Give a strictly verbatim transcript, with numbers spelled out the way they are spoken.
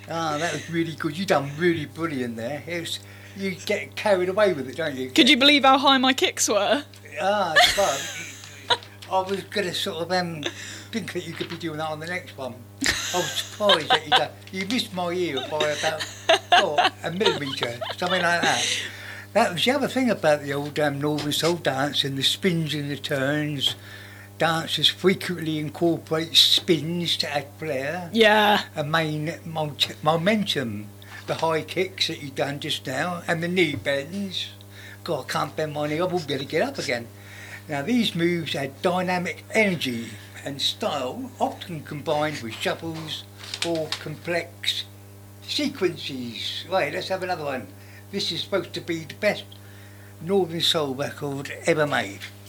Ah, that was really good. You done really brilliant there. It was, you get carried away with it, don't you? Could you believe how high my kicks were? Ah, but I was going to sort of um, think that you could be doing that on the next one. I was surprised that you done, you missed my ear by about oh, a millimetre, something like that. That was the other thing about the old um, Northern Soul dance and the spins and the turns. Dancers frequently incorporate spins to add flair Yeah. and main mo- momentum. The high kicks that you done just now and the knee bends. God, I can't bend my knee, I won't be able to get up again. Now these moves add dynamic energy and style, often combined with shuffles or complex sequences. Right, let's have another one. This is supposed to be the best Northern Soul record ever made.